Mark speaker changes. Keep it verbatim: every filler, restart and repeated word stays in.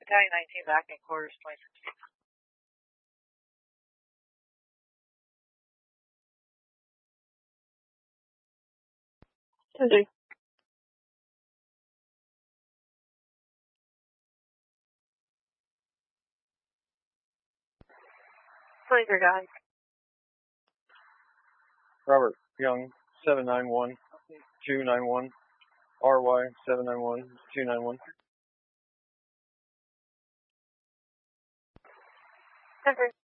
Speaker 1: Battalion nineteen back in quarters, twenty-six.
Speaker 2: Tuesday.
Speaker 1: twenty-three guys.
Speaker 3: Robert Young, seven nine one, two nine one, R Y, seven nine one, two nine one.
Speaker 1: ten three.